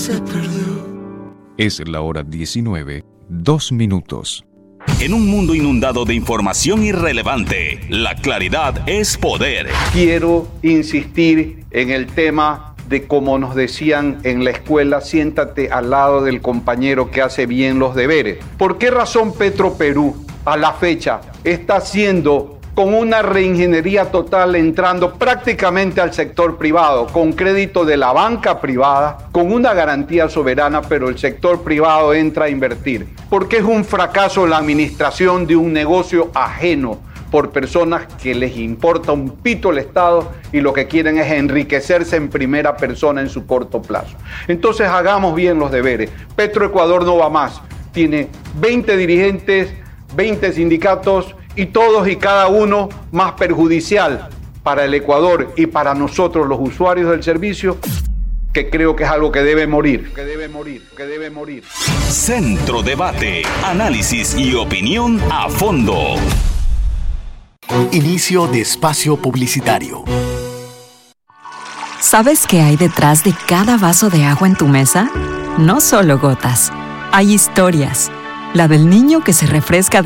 se perdió. Es la hora 19, 2 minutos. En un mundo inundado de información irrelevante, la claridad es poder. Quiero insistir en el tema de como nos decían en la escuela, siéntate al lado del compañero que hace bien los deberes. ¿Por qué razón Petroperú a la fecha está haciendo con una reingeniería total, entrando prácticamente al sector privado, con crédito de la banca privada, con una garantía soberana, pero el sector privado entra a invertir? Porque es un fracaso la administración de un negocio ajeno por personas que les importa un pito el Estado y lo que quieren es enriquecerse en primera persona en su corto plazo. Entonces hagamos bien los deberes. Petroecuador no va más. Tiene 20 dirigentes, 20 sindicatos y todos y cada uno más perjudicial para el Ecuador y para nosotros los usuarios del servicio, que creo que es algo que debe morir. Centro Debate, análisis y opinión a fondo. Inicio de espacio publicitario. ¿Sabes qué hay detrás de cada vaso de agua en tu mesa? No solo gotas, hay historias. La del niño que se refresca